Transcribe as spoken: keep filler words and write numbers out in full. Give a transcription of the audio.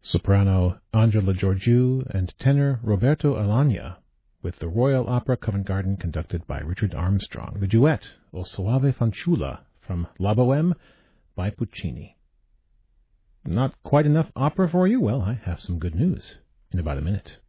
soprano Angela Georgiou, and tenor Roberto Alagna, with the Royal Opera Covent Garden conducted by Richard Armstrong. The duet, O Soave Fanciulla, from La Bohème by Puccini. Not quite enough opera for you? Well, I have some good news in about a minute.